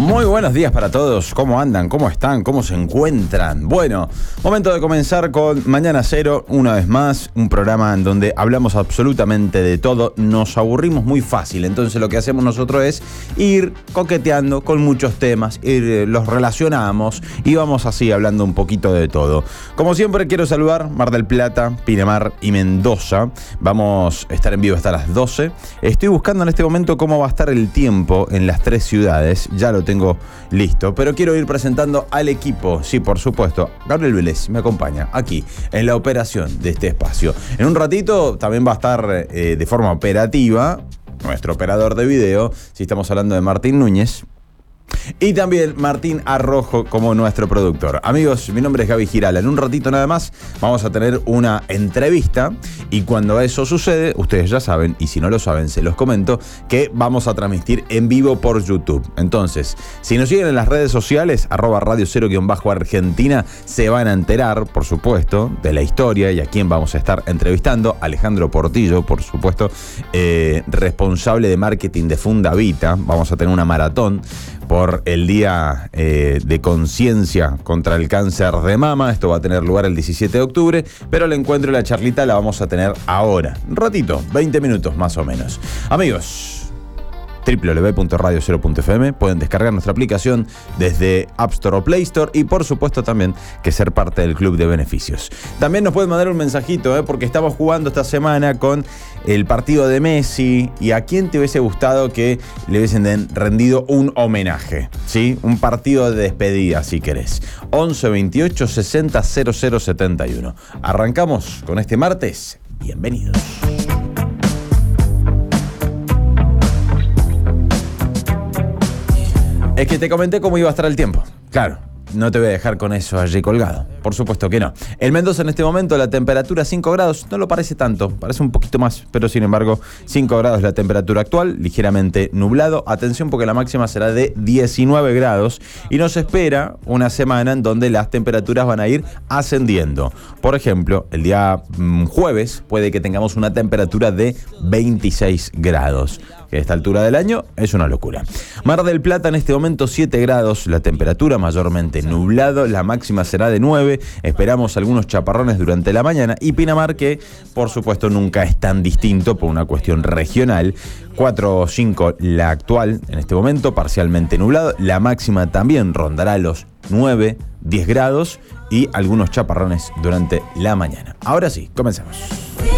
Muy buenos días para todos. ¿Cómo andan? ¿Cómo están? ¿Cómo se encuentran? Bueno, momento de comenzar con Mañana Cero, una vez más, un programa en donde hablamos absolutamente de todo. Nos aburrimos muy fácil, entonces lo que hacemos nosotros es ir coqueteando con muchos temas, los relacionamos y vamos así hablando un poquito de todo. Como siempre quiero saludar Mar del Plata, Pinamar y Mendoza. Vamos a estar en vivo hasta las 12. Estoy buscando en este momento cómo va a estar el tiempo en las tres ciudades. Ya lo tengo listo, pero quiero ir presentando al equipo. Sí, por supuesto, Gabriel Vélez me acompaña aquí en la operación de este espacio. En un ratito también va a estar de forma operativa nuestro operador de video, si estamos hablando de Martín Núñez. Y también Martín Arrojo como nuestro productor. Amigos, mi nombre es Gaby Girala. En un ratito nada más vamos a tener una entrevista y cuando eso sucede, ustedes ya saben, y si no lo saben se los comento, que vamos a transmitir en vivo por YouTube. Entonces, si nos siguen en las redes sociales, @Radio 0_Argentina, se van a enterar, por supuesto, de la historia y a quién vamos a estar entrevistando. Alejandro Portillo, por supuesto, responsable de marketing de Fundavita. Vamos a tener una maratón por el Día de Conciencia contra el Cáncer de Mama. Esto va a tener lugar el 17 de octubre, pero el encuentro y la charlita la vamos a tener ahora. Un ratito, 20 minutos más o menos. Amigos, www.radio0.fm, pueden descargar nuestra aplicación desde App Store o Play Store y por supuesto también que ser parte del club de beneficios. También nos pueden mandar un mensajito, porque estamos jugando esta semana con el partido de Messi y a quién te hubiese gustado que le hubiesen rendido un homenaje, ¿sí? Un partido de despedida si querés. 11 28 60 00 71. Arrancamos con este martes. Bienvenidos. Es que te comenté cómo iba a estar el tiempo. Claro, no te voy a dejar con eso allí colgado. Por supuesto que no. En Mendoza en este momento la temperatura 5 grados. No lo parece tanto, parece un poquito más. Pero sin embargo, 5 grados la temperatura actual. Ligeramente nublado. Atención porque la máxima será de 19 grados. Y nos espera una semana en donde las temperaturas van a ir ascendiendo. Por ejemplo, el día jueves puede que tengamos una temperatura de 26 grados. Que a esta altura del año es una locura. Mar del Plata en este momento 7 grados, la temperatura mayormente nublado, la máxima será de 9, esperamos algunos chaparrones durante la mañana y Pinamar que por supuesto nunca es tan distinto por una cuestión regional, 4 o 5 la actual en este momento, parcialmente nublado, la máxima también rondará los 9, 10 grados y algunos chaparrones durante la mañana. Ahora sí, comencemos.